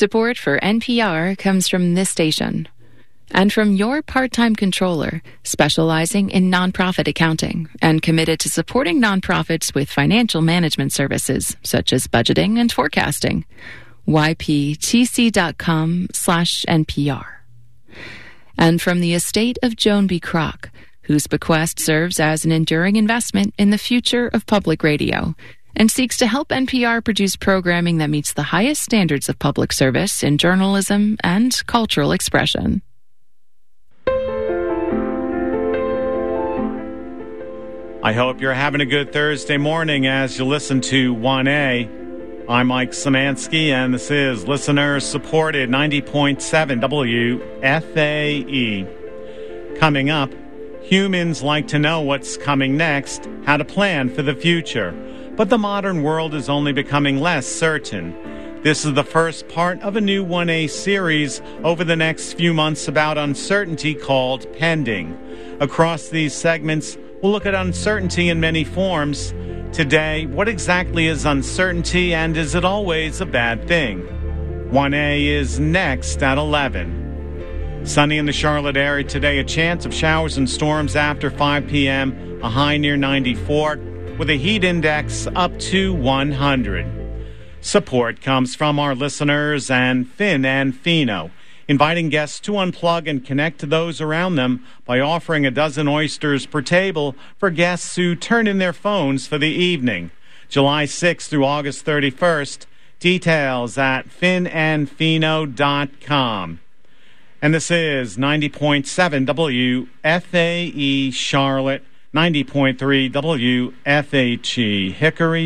Support for NPR comes from this station and from your part-time controller, specializing in nonprofit accounting and committed to supporting nonprofits with financial management services such as budgeting and forecasting. yptc.com/NPR. And from the estate of Joan B. Kroc, whose bequest serves as an enduring investment in the future of public radio and seeks to help NPR produce programming that meets the highest standards of public service in journalism and cultural expression. I hope you're having a good Thursday morning as you listen to 1A. I'm Mike Szymanski, and this is listener-supported 90.7 WFAE. Coming up, humans like to know what's coming next, how to plan for the future. But the modern world is only becoming less certain. This is the first part of a new 1A series over the next few months about uncertainty called Pending. Across these segments, we'll look at uncertainty in many forms. Today, what exactly is uncertainty, and is it always a bad thing? 1A is next at 11. Sunny in the Charlotte area today, a chance of showers and storms after 5 p.m., a high near 94, with a heat index up to 100. Support comes from our listeners and Finn and Fino, inviting guests to unplug and connect to those around them by offering a dozen oysters per table for guests who turn in their phones for the evening. July 6th through August 31st. Details at finnandfino.com. And this is 90.7 WFAE Charlotte, 90.3 WFHE Hickory.